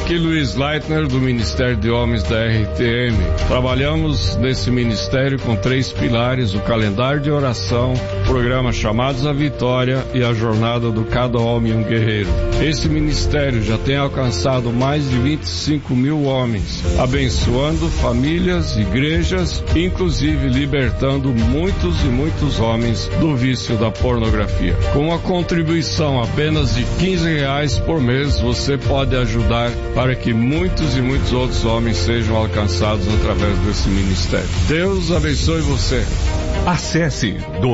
Aqui Luiz Leitner, do Ministério de Homens da RTM. Trabalhamos nesse ministério com 3 pilares: o calendário de oração, o programa Chamados à Vitória e a jornada do Cada Homem um Guerreiro. Esse ministério já tem alcançado mais de 25 mil homens, abençoando famílias, igrejas, inclusive libertando muitos e muitos homens do vício da pornografia. Com uma contribuição apenas de R$15 por mês, você pode ajudar para que muitos e muitos outros homens sejam alcançados através desse ministério. Deus abençoe você. Acesse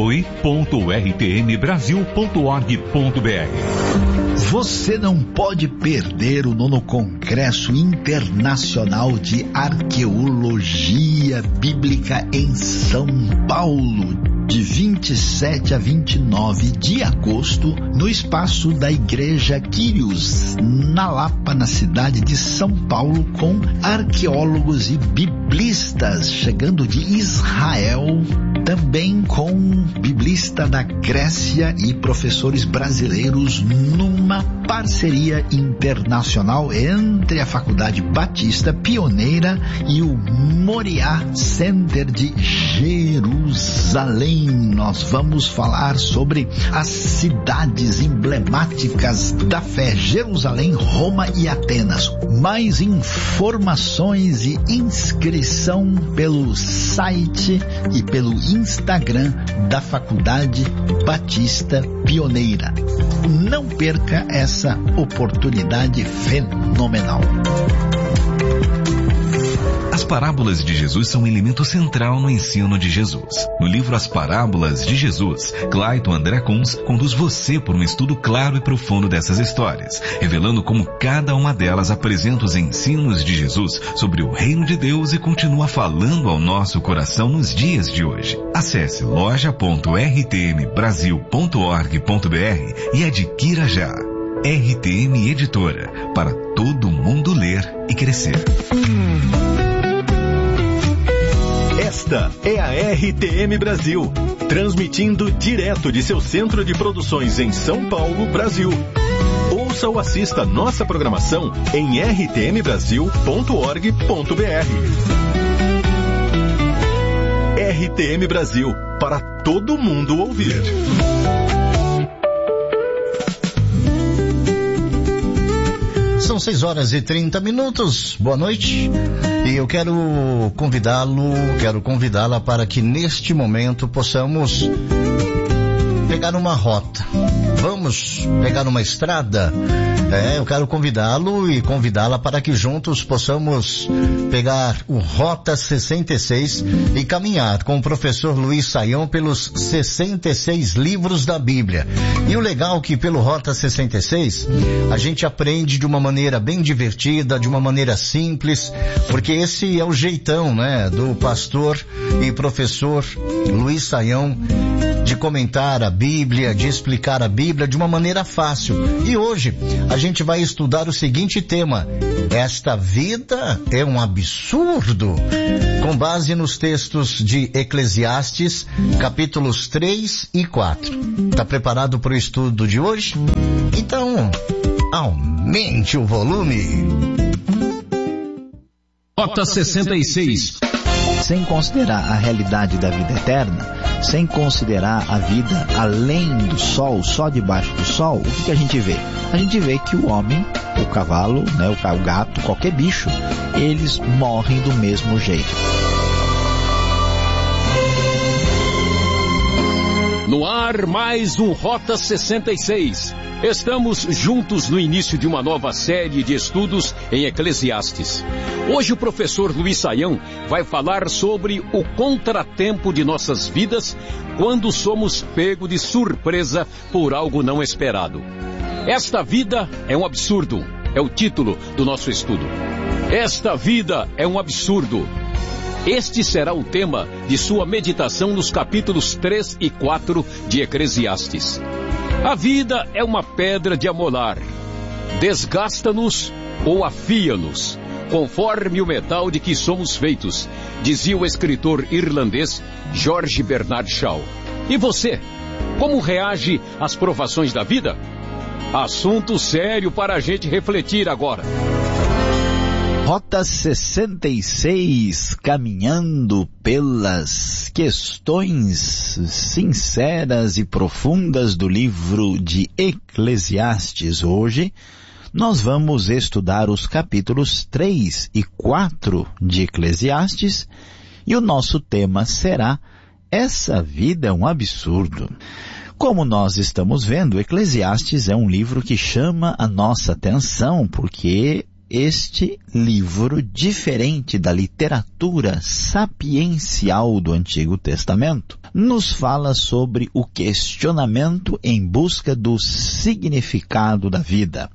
doe.rtmbrasil.org.br. Você não pode perder o 9º Congresso Internacional de Arqueologia Bíblica em São Paulo, de 27 a 29 de agosto, no espaço da Igreja Quírios, na Lapa, na cidade de São Paulo, com arqueólogos e biblistas chegando de Israel, também com biblista da Grécia e professores brasileiros, numa parceria internacional entre a Faculdade Batista Pioneira e o Moriá Center de Jerusalém. Nós vamos falar sobre as cidades emblemáticas da fé: Jerusalém, Roma e Atenas. Mais informações e inscrição pelo site e pelo Instagram da Faculdade Batista Pioneira. Não perca essa oportunidade fenomenal. As parábolas de Jesus são um elemento central no ensino de Jesus. No livro As Parábolas de Jesus, Clayton André Kunz conduz você por um estudo claro e profundo dessas histórias, revelando como cada uma delas apresenta os ensinos de Jesus sobre o reino de Deus e continua falando ao nosso coração nos dias de hoje. Acesse loja.rtmbrasil.org.br e adquira já. RTM Editora, para todo mundo ler e crescer. Esta é a RTM Brasil, transmitindo direto de seu centro de produções em São Paulo, Brasil. Ouça ou assista nossa programação em rtmbrasil.org.br. RTM Brasil, para todo mundo ouvir. São 6h30. Boa noite. E eu quero convidá-la para que neste momento possamos pegar uma rota. Vamos pegar uma estrada? Eu quero convidá-lo e convidá-la para que juntos possamos pegar o Rota 66 e caminhar com o professor Luiz Saião pelos 66 livros da Bíblia. E o legal é que pelo Rota 66 a gente aprende de uma maneira bem divertida, de uma maneira simples, porque esse é o jeitão, né, do pastor e professor Luiz Saião de comentar a Bíblia, de explicar a Bíblia de uma maneira fácil. E hoje a gente vai estudar o seguinte tema: esta vida é um absurdo, com base nos textos de Eclesiastes, capítulos 3 e 4. Tá preparado para o estudo de hoje? Então, aumente o volume. Rota 66. Sem considerar a realidade da vida eterna, sem considerar a vida além do sol, só debaixo do sol, o que a gente vê? A gente vê que o homem, o cavalo, né, o gato, qualquer bicho, eles morrem do mesmo jeito. No ar, mais um Rota 66. Estamos juntos no início de uma nova série de estudos em Eclesiastes. Hoje o professor Luiz Saião vai falar sobre o contratempo de nossas vidas quando somos pegos de surpresa por algo não esperado. Esta vida é um absurdo, é o título do nosso estudo. Esta vida é um absurdo. Este será o tema de sua meditação nos capítulos 3 e 4 de Eclesiastes. A vida é uma pedra de amolar. Desgasta-nos ou afia-nos, conforme o metal de que somos feitos, dizia o escritor irlandês George Bernard Shaw. E você, como reage às provações da vida? Assunto sério para a gente refletir agora. Rota 66, caminhando pelas questões sinceras e profundas do livro de Eclesiastes. Hoje nós vamos estudar os capítulos 3 e 4 de Eclesiastes e o nosso tema será: essa vida é um absurdo. Como nós estamos vendo, Eclesiastes é um livro que chama a nossa atenção porque este livro, diferente da literatura sapiencial do Antigo Testamento, nos fala sobre o questionamento em busca do significado da vida.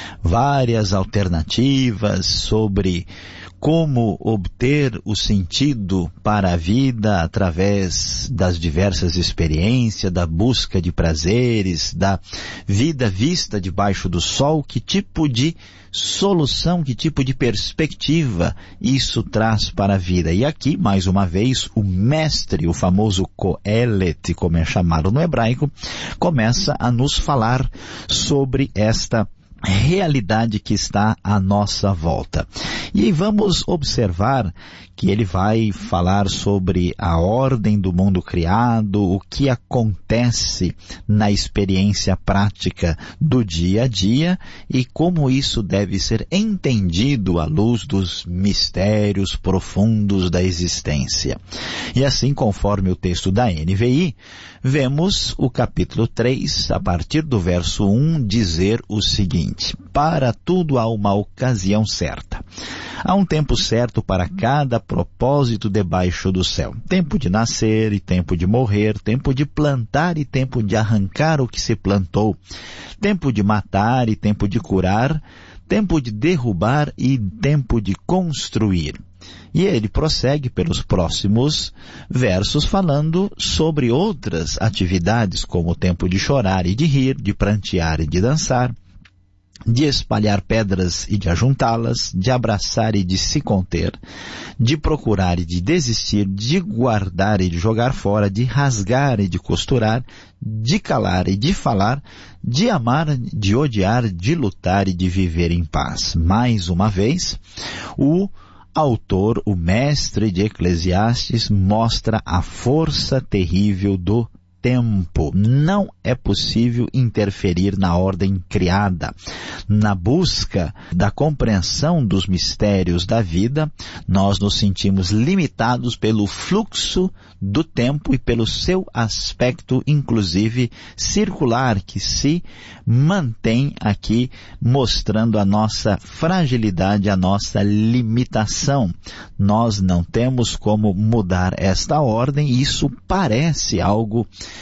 Várias alternativas sobre como obter o sentido para a vida através das diversas experiências, da busca de prazeres, da vida vista debaixo do sol, que tipo de solução, que tipo de perspectiva isso traz para a vida. E aqui, mais uma vez, o mestre, o famoso Coelet, como é chamado no hebraico, começa a nos falar sobre esta realidade que está à nossa volta. E vamos observar que ele vai falar sobre a ordem do mundo criado, o que acontece na experiência prática do dia a dia e como isso deve ser entendido à luz dos mistérios profundos da existência. E assim, conforme o texto da NVI, vemos o capítulo 3, a partir do verso 1, dizer o seguinte: para tudo há uma ocasião certa. Há um tempo certo para cada propósito debaixo do céu. Tempo de nascer e tempo de morrer, tempo de plantar e tempo de arrancar o que se plantou, tempo de matar e tempo de curar, tempo de derrubar e tempo de construir. E ele prossegue pelos próximos versos falando sobre outras atividades, como o tempo de chorar e de rir, de prantear e de dançar, de espalhar pedras e de ajuntá-las, de abraçar e de se conter, de procurar e de desistir, de guardar e de jogar fora, de rasgar e de costurar, de calar e de falar, de amar, de odiar, de lutar e de viver em paz. Mais uma vez, o autor, o mestre de Eclesiastes, mostra a força terrível do tempo. Não é possível interferir na ordem criada. Na busca da compreensão dos mistérios da vida, nós nos sentimos limitados pelo fluxo do tempo e pelo seu aspecto, inclusive circular, que se mantém aqui mostrando a nossa fragilidade, a nossa limitação. Nós não temos como mudar esta ordem e isso parece algo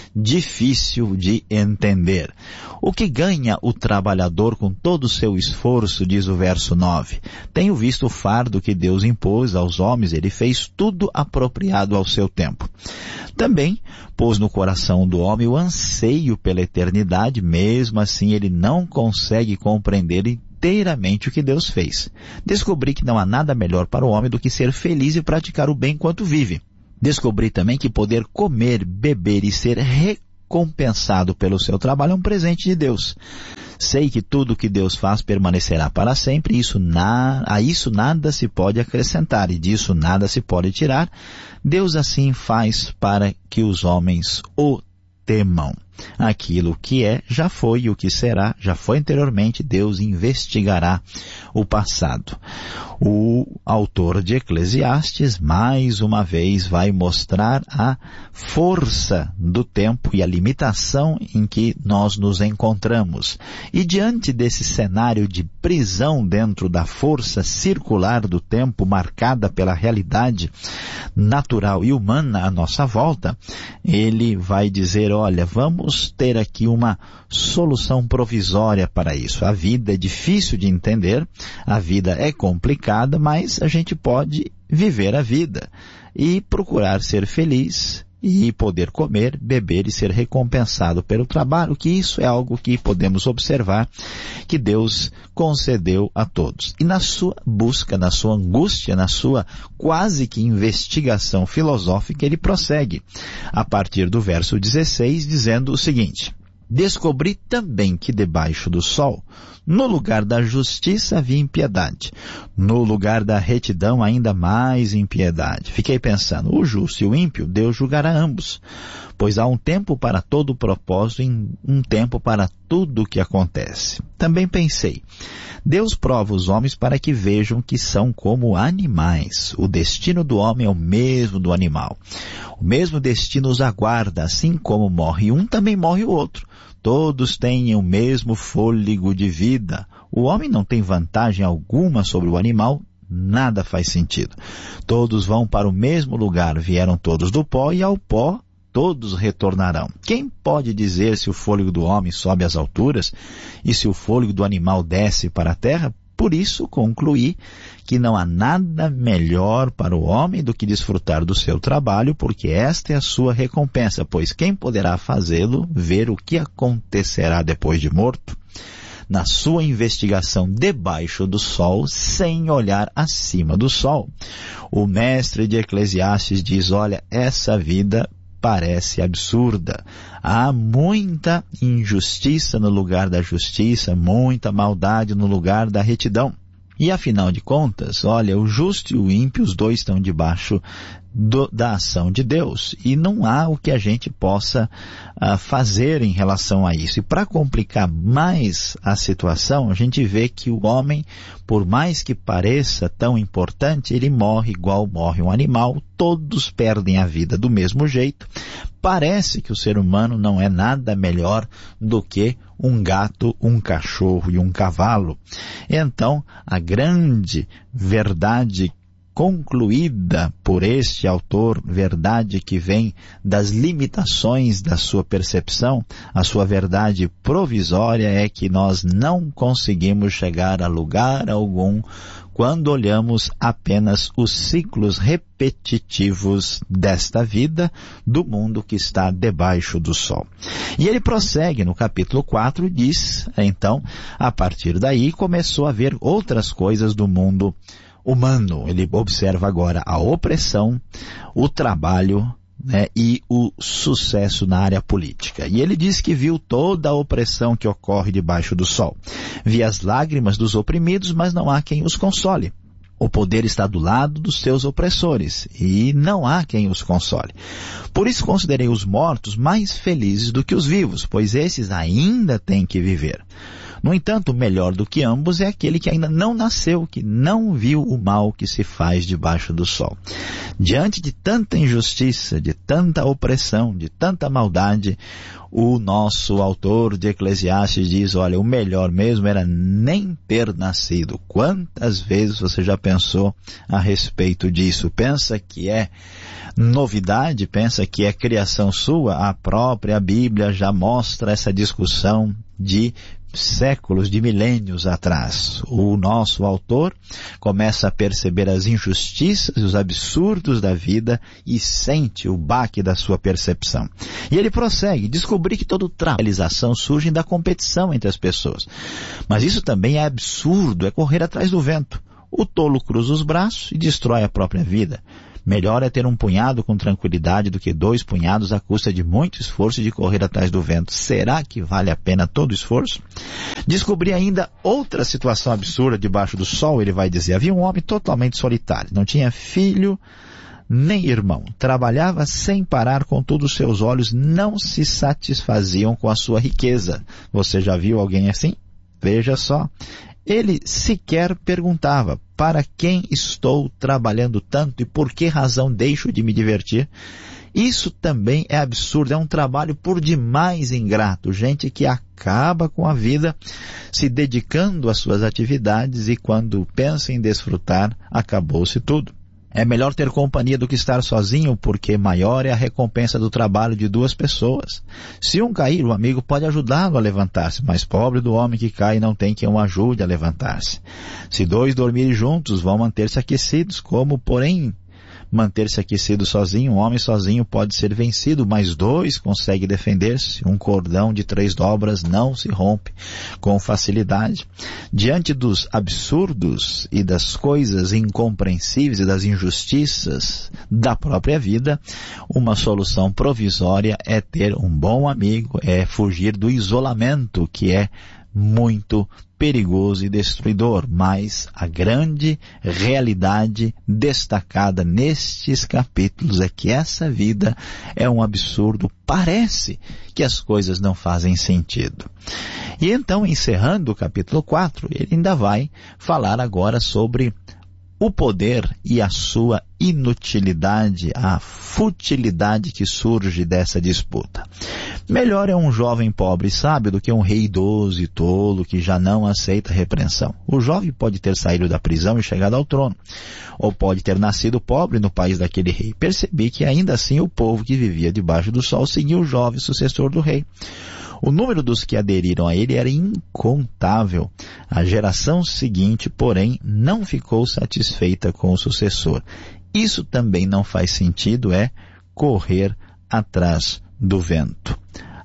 difícil de entender. O que ganha o trabalhador com todo o seu esforço, diz o verso 9. Tenho visto o fardo que Deus impôs aos homens, ele fez tudo apropriado ao seu tempo. Também pôs no coração do homem o anseio pela eternidade, mesmo assim ele não consegue compreender inteiramente o que Deus fez. Descobri que não há nada melhor para o homem do que ser feliz e praticar o bem enquanto vive. Descobri também que poder comer, beber e ser recompensado pelo seu trabalho é um presente de Deus. Sei que tudo o que Deus faz permanecerá para sempre, a isso nada se pode acrescentar e disso nada se pode tirar. Deus assim faz para que os homens o temam. Aquilo que é, já foi, e o que será, já foi anteriormente. Deus investigará o passado. O autor de Eclesiastes, mais uma vez, vai mostrar a força do tempo e a limitação em que nós nos encontramos. E diante desse cenário de prisão dentro da força circular do tempo, marcada pela realidade natural e humana à nossa volta, ele vai dizer, olha, vamos ter aqui uma solução provisória para isso. A vida é difícil de entender, a vida é complicada, mas a gente pode viver a vida e procurar ser feliz e poder comer, beber e ser recompensado pelo trabalho, que isso é algo que podemos observar que Deus concedeu a todos. E na sua busca, na sua angústia, na sua quase que investigação filosófica, ele prossegue a partir do verso 16, dizendo o seguinte: Descobri também que debaixo do sol, no lugar da justiça havia impiedade, no lugar da retidão ainda mais impiedade. Fiquei pensando, o justo e o ímpio, Deus julgará ambos, pois há um tempo para todo o propósito e um tempo para tudo o que acontece. Também pensei, Deus prova os homens para que vejam que são como animais. O destino do homem é o mesmo do animal. O mesmo destino os aguarda, assim como morre um, também morre o outro. Todos têm o mesmo fôlego de vida. O homem não tem vantagem alguma sobre o animal, nada faz sentido. Todos vão para o mesmo lugar, vieram todos do pó e ao pó todos retornarão. Quem pode dizer se o fôlego do homem sobe às alturas e se o fôlego do animal desce para a terra? Por isso concluí que não há nada melhor para o homem do que desfrutar do seu trabalho, porque esta é a sua recompensa, pois quem poderá fazê-lo ver o que acontecerá depois de morto? Na sua investigação debaixo do sol, sem olhar acima do sol. O mestre de Eclesiastes diz, olha, essa vida parece absurda. Há muita injustiça no lugar da justiça, muita maldade no lugar da retidão. E afinal de contas, olha, o justo e o ímpio, os dois estão debaixo da ação de Deus. E não há o que a gente possa fazer em relação a isso. E para complicar mais a situação, a gente vê que o homem, por mais que pareça tão importante, ele morre igual morre um animal. Todos perdem a vida do mesmo jeito. Parece que o ser humano não é nada melhor do que um gato, um cachorro e um cavalo. Então, a grande verdade concluída por este autor, verdade que vem das limitações da sua percepção, a sua verdade provisória é que nós não conseguimos chegar a lugar algum quando olhamos apenas os ciclos repetitivos desta vida, do mundo que está debaixo do sol. E ele prossegue no capítulo 4, diz, então, a partir daí começou a ver outras coisas do mundo humano. Ele observa agora a opressão, o trabalho, e o sucesso na área política. E ele diz que viu toda a opressão que ocorre debaixo do sol. Vi as lágrimas dos oprimidos, mas não há quem os console. O poder está do lado dos seus opressores, e não há quem os console. Por isso considerei os mortos mais felizes do que os vivos, pois esses ainda têm que viver. No entanto, melhor do que ambos é aquele que ainda não nasceu, que não viu o mal que se faz debaixo do sol. Diante de tanta injustiça, de tanta opressão, de tanta maldade, o nosso autor de Eclesiastes diz, olha, o melhor mesmo era nem ter nascido. Quantas vezes você já pensou a respeito disso? Pensa que é novidade? Pensa que é criação sua? A própria Bíblia já mostra essa discussão de séculos, de milênios atrás. O nosso autor começa a perceber as injustiças e os absurdos da vida e sente o baque da sua percepção. E ele prossegue, descobri que toda realização surge da competição entre as pessoas. Mas isso também é absurdo, é correr atrás do vento. O tolo cruza os braços e destrói a própria vida. Melhor é ter um punhado com tranquilidade do que 2 punhados à custa de muito esforço de correr atrás do vento. Será que vale a pena todo o esforço? Descobri ainda outra situação absurda debaixo do sol, ele vai dizer. Havia um homem totalmente solitário, não tinha filho nem irmão. Trabalhava sem parar, contudo os seus olhos não se satisfaziam com a sua riqueza. Você já viu alguém assim? Veja só. Ele sequer perguntava, para quem estou trabalhando tanto e por que razão deixo de me divertir? Isso também é absurdo, é um trabalho por demais ingrato. Gente que acaba com a vida se dedicando às suas atividades e quando pensa em desfrutar, acabou-se tudo. É melhor ter companhia do que estar sozinho, porque maior é a recompensa do trabalho de 2 pessoas. Se um cair, o amigo pode ajudá-lo a levantar-se, mas pobre do homem que cai não tem quem o ajude a levantar-se. Se 2 dormirem juntos, vão manter-se aquecidos, como, porém, manter-se aquecido sozinho. Um homem sozinho pode ser vencido, mas 2 conseguem defender-se. Um cordão de 3 dobras não se rompe com facilidade. Diante dos absurdos e das coisas incompreensíveis e das injustiças da própria vida, uma solução provisória é ter um bom amigo, é fugir do isolamento, que é muito perigoso e destruidor. Mas a grande realidade destacada nestes capítulos é que essa vida é um absurdo. Parece que as coisas não fazem sentido. E então, encerrando o capítulo 4, ele ainda vai falar agora sobre o poder e a sua inutilidade, a futilidade que surge dessa disputa. Melhor é um jovem pobre e sábio do que um rei idoso e tolo que já não aceita repreensão. O jovem pode ter saído da prisão e chegado ao trono, ou pode ter nascido pobre no país daquele rei. Percebi que ainda assim o povo que vivia debaixo do sol seguia o jovem sucessor do rei. O número dos que aderiram a ele era incontável. A geração seguinte, porém, não ficou satisfeita com o sucessor. Isso também não faz sentido, é correr atrás do vento.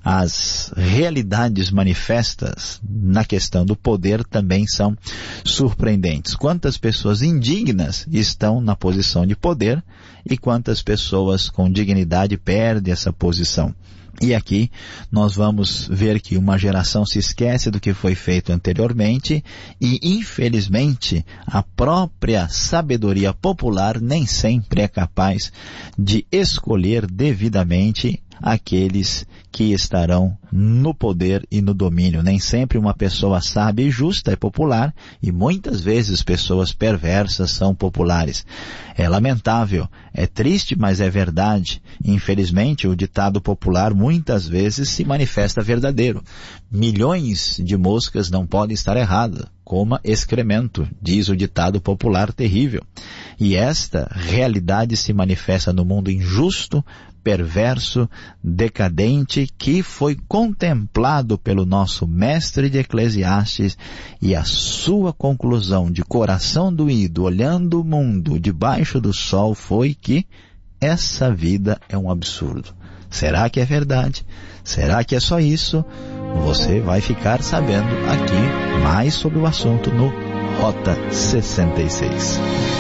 As realidades manifestas na questão do poder também são surpreendentes. Quantas pessoas indignas estão na posição de poder e quantas pessoas com dignidade perdem essa posição. E aqui nós vamos ver que uma geração se esquece do que foi feito anteriormente e, infelizmente, a própria sabedoria popular nem sempre é capaz de escolher devidamente aqueles que estarão no poder e no domínio. Nem sempre uma pessoa sábia e justa é popular, e muitas vezes pessoas perversas são populares. É lamentável, é triste, mas é verdade. Infelizmente, o ditado popular muitas vezes se manifesta verdadeiro. Milhões de moscas não podem estar erradas, coma excremento, diz o ditado popular terrível. E esta realidade se manifesta no mundo injusto, perverso, decadente, que foi contemplado pelo nosso mestre de Eclesiastes, e a sua conclusão de coração doído, olhando o mundo debaixo do sol, foi que essa vida é um absurdo. Será que é verdade? Será que é só isso? Você vai ficar sabendo aqui mais sobre o assunto no Rota 66.